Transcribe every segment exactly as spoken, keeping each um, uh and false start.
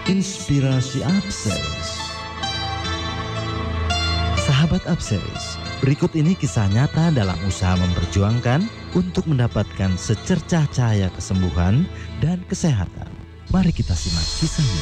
Inspirasi Upseries. Sahabat Upseries, berikut ini kisah nyata dalam usaha memperjuangkan untuk mendapatkan secercah cahaya kesembuhan dan kesehatan. Mari kita simak kisahnya.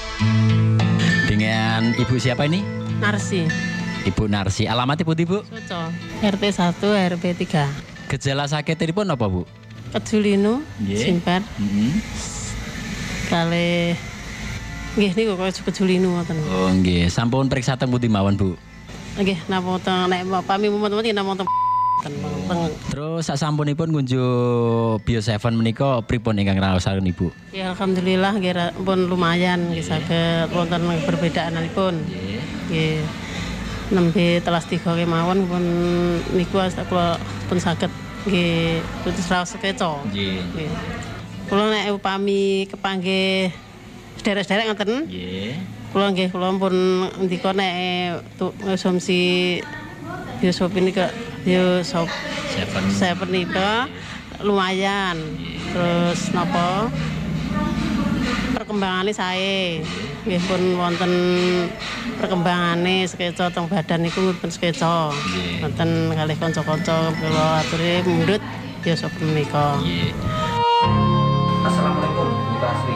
Dengan Ibu siapa ini? Narsi. Ibu Narsi. Alamat Ibu Ibu? Suco. R T satu R P tiga. Gejala sakitipun apa, Bu? Kejulinu, Nggih. simper. Heeh. Kali nggih niku kok kejulinu ngoten. Oh, nggih. Sampun periksa teng pundi mawon, Bu? Nggih, napa teng nek pami mumet-mumet napa teng teng. Terus sasampunipun ngunjuk Bio tujuh menika pripun ingkang raosaken Ibu? Ya alhamdulillah nggih ra- pun lumayan nggih saged wonten perbedaanipun. Nggih. Nggih. Nembe telas tiga kemawon pun niku asta kula pun saged nggih putus raos keco. Nggih. Nggih. Kula nek upami kepanggih sederek-sederek ngoten. Nggih. Kula nggih kula pun ndika nek konsumsi biosop nika biosop Seven. seven nika lumayan. Terus napa perkembangannya sae. Nggih pun wonten perkembangane sekeca teng badan niku pun sekeca. Nggih. Wonten kalih kanca-kanca kula aturi mundhut biosop menika. Nggih. Assalamualaikum Bu Kasri.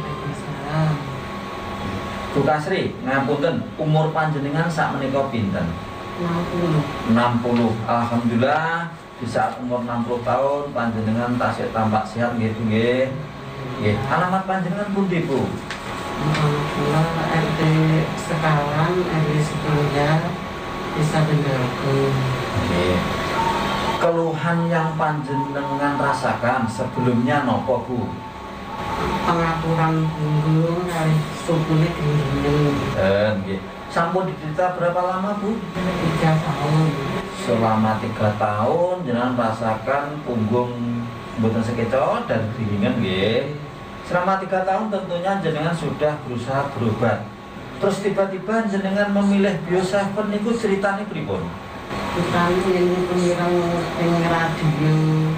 Bu Kasri, ngapunten, umur panjenengan sak menika pinten? enam puluh. enam puluh. Alhamdulillah di saat umur enam puluh tahun panjenengan tasih tampak sehat nggih Bu nggih. Nggih. Alamat panjenengan pundi Bu? Kula R T sekawan R W setunggal Desa Bendaku. Nggih. Keluhan yang panjenengan rasakan sebelumnya nopo Bu? Pengaturan punggung kali supune gendeng Dan nggih. Sampun diderita berapa lama Bu? tiga tahun. Selama tiga tahun jenengan merasakan punggung mboten sekeco dan dingin nggih. Selama tiga tahun tentunya jenengan sudah berusaha berobat. Terus tiba-tiba jenengan memilih Bio tujuh niku ceritane pripun? Kita ini pemirang ing radio.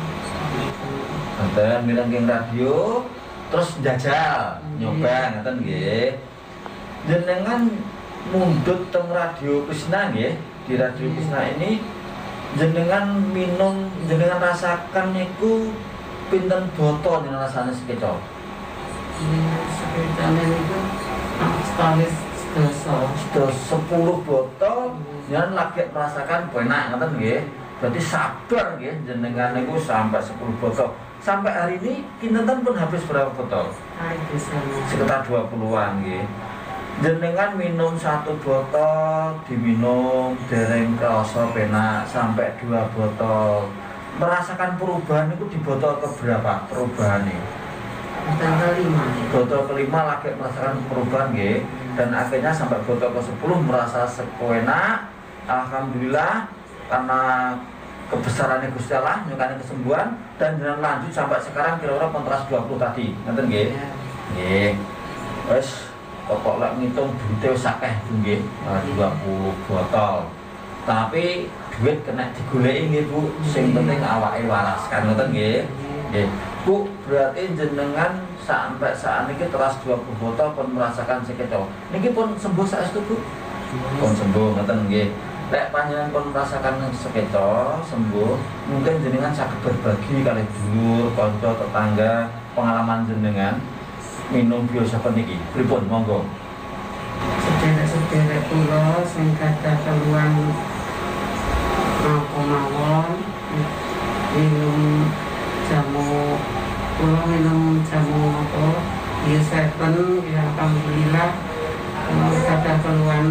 Ngoten mireng radio terus njajal nyoba ngoten nggih. Jenengan mundhut teng radio Krishna nggih. Di radio Krishna ini jenengan minum jenengan rasakan niku pinten botol jenengan rasane sekeco? Ini sekitarnya itu stalis sedasa. Sudah sepuluh botol jenengan lagi merasakan penak ngoten nggih. Berarti sabar nggih jenengan niku sampai sepuluh botol. Sampai hari ini kinten pun habis berapa botol? Hai desa. Sekitar dua puluhan nggih. Jenengan minum satu botol diminum dereng krasa penak sampai dua botol. Merasakan perubahan itu di botol keberapa perubahannya? Botol kelima. Botol kelima lagi merasakan perubahan nggih dan akhirnya sampai botol ke sepuluh merasa sepenak. Alhamdulillah karena kebesarannya Gusti Allah nyukane kesembuhan dan jangan lanjut sampai sekarang kira-kira kontras dua puluh tadi. Ngoten nggih. Nggih. Wes pokok lek ngitung duite wis akeh nggih, dua puluh botol. Tapi duit kena digoleki nggih Bu, sing penting awake waras kan ngoten nggih. Nggih. Bu, berarti jenengan sampai saat ini teras dua puluh botol pun merasakan sekeco. Niki pun sembuh saestu Bu? Pun sembuh ngoten nggih. Lek panjenengan pun merasakan sekeco sembuh, mungkin jenengan saged berbagi kali dulur, kanca, tetangga pengalaman jenengan minum Bio tujuh niki. Pripun monggo? Sederek-sederek kula sing gadah keluhan napa mawon minum jamu kula minum jamu apa Bio tujuh ya alhamdulillah kula gadah keluhan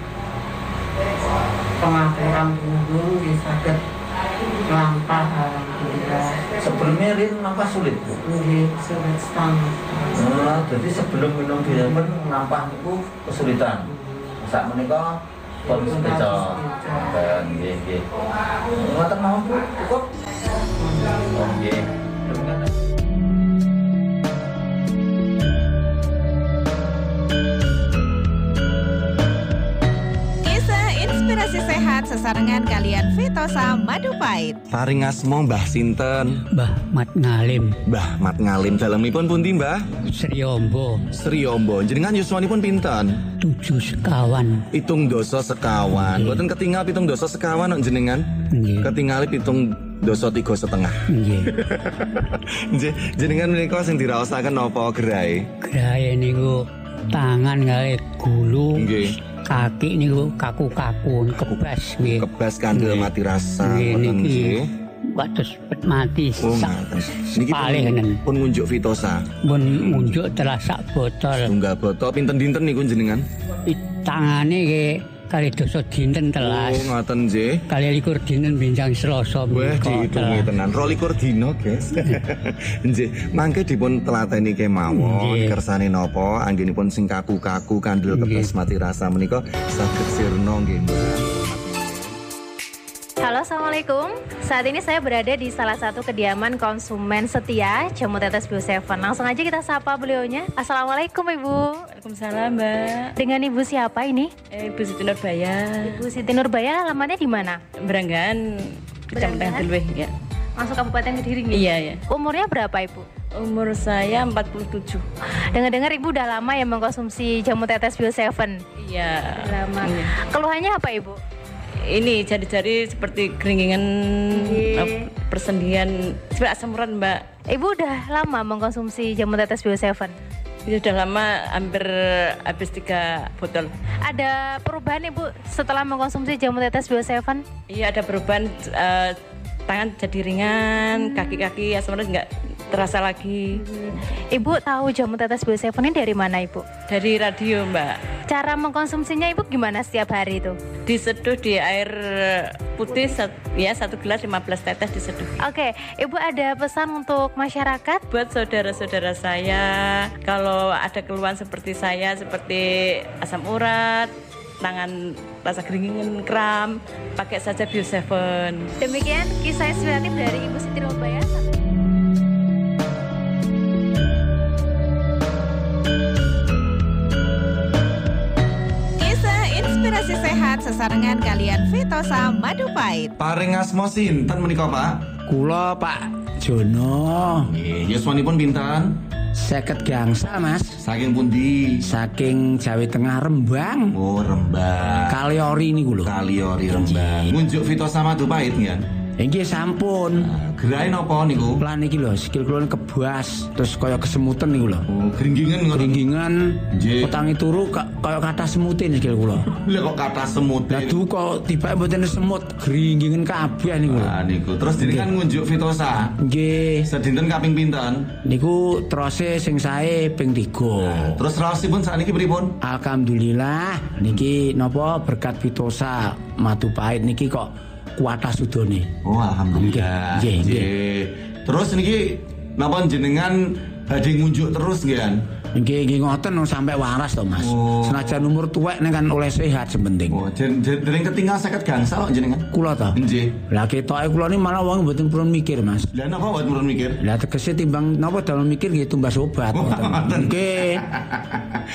pengaturan punggung di saged lampah alhamdulillah. Sebelumnya Rin nampak sulit Bu? Nggih sulit sangat. Nah, jadi sebelum minum Bio tujuh nampah niku kesulitan. Sak menika pun sekeco. Dan nggih nggih. Ngoten mawon Bu, cukup. Oh nggih. Kisah inspirasi Inspirasi sehat sesarengan kalian Vitosa Madu Pahit. Paring asma Mbah sinten? Mbah Mat Ngalim. Mbah Mat Ngalim dalemipun pundi, Mbah? Sriyombo. Sriyombo. Jenengan yuswanipun pinten? Tujuh sekawan. Pitung dosa sekawan. Mboten ketinggal pitung dosa sekawan kok jenengan? Nggih. Ketingali pitung dosa tiga setengah. Nggih. Nggih. Jenengan menika sing diraosaken napa grahe? Grahe niku tangan kali gulu. Nggih. Kaki niku kaku-kaku kebas nggih. Kebas kandel mati rasa. Nggih Ngoten niki. nggih. Wates pet mati. Oh, ngaten. Niki pun, pun ngunjuk Vitosa. Pun ngunjuk telah sak botol. Tunggal botol pinten-dinten niku jenengan? I tangane nggih kali dosa dinten telas. Oh, ngoten nggih. Kali likur dinten benjang Selasa Wah, menika. dihitungi tenan. rolikur dina, guys. Nggih, mangke dipun telateni kemawon kersane napa anggenipun sing kaku-kaku kandel kebas mati rasa menika saged sirna nggih. Halo, assalamualaikum. Saat ini saya berada di salah satu kediaman konsumen setia Jamu Tetes Bio Seven. Langsung aja kita sapa beliaunya. Assalamualaikum Ibu. Waalaikumsalam Mbak. Dengan Ibu siapa ini? Eh, Ibu Siti Nurbaya. Ibu Siti Nurbaya, alamatnya di mana? Beranggan, Kecamatan Delweh ya. Masuk Kabupaten Kediri. Iya ya. Umurnya berapa Ibu? Umur saya empat puluh tujuh. Dengar-dengar Ibu udah lama ya mengkonsumsi Jamu Tetes Bio Seven. Iya. Lama. Iya. Keluhannya apa Ibu? Ini jari-jari seperti keringingan, Iya. persendian, seperti asam urat Mbak. Ibu udah lama mengkonsumsi Jamu Tetes Bio Seven? Ini sudah lama, hampir habis tiga botol. Ada perubahan Ibu setelah mengkonsumsi Jamu Tetes Bio Seven? Iya, ada perubahan, uh, tangan jadi ringan, kaki-kaki asam urat nggak terasa lagi. Ibu tahu Jamu Tetes Bio Seven ini dari mana Ibu? Dari radio Mbak. Cara mengkonsumsinya Ibu gimana setiap hari itu? Diseduh di air putih, ya satu gelas lima belas tetes diseduh. Oke, Ibu ada pesan untuk masyarakat? Buat saudara-saudara saya, kalau ada keluhan seperti saya, seperti asam urat, tangan rasa keringingan, kram, pakai saja Bio Seven. Demikian kisah inspiratif dari Ibu Siti Nurbaya. Inspirasi sehat sesarengan kalian Vitosa Madu Pahit. Paring asma sinten menika, Pak? Kula Pak Jono. Nggih, yuswanipun pinten? Seket gangsal Mas. Saking pundi? Saking Jawa Tengah Rembang. Oh, Rembang. Kaliori niku lho. Kaliori Rembang. Ngunjuk Vitosa Madu Pahit nggih. Nggih sampun. Gerahe napa niku? Lan iki lho, sikil kula kebas, terus kaya kesemutan niku lho. Oh, gringgingan ngoten. Gringgingan. Nggih. Utangi turu kaya kathah semutin sikil kula. Lha kok kathah semut. Lah du kok tibake mboten semut, gringgingan kabeh niku lho. Ah niku. Terus jenengan ngunjuk Vitosa. Nggih. Sedinten kaping pinten? Niku terose sing sae ping tiga. Nah, terus raosipun sakniki pripun? Alhamdulillah niki napa berkat Vitosa Madu Pahit niki kok kuatah sudone. Oh, alhamdulillah. Nggih, nggih. Terus niki napa jenengan badhe ngunjuk terus nggih kan? Nggih, nggih ngoten sampai waras to, Mas. Oh. Senajan umur tuwek nek kan oleh sehat sepenting. Oh, dereng ketinggal seket gangsal kok jenengan? Kula to. Nggih. Lah ketoke kula ni malah wong mboten purun mikir, Mas. Lah napa mboten purun mikir? Lah tegese timbang napa dalam mikir nggih tumbas obat. Nggih.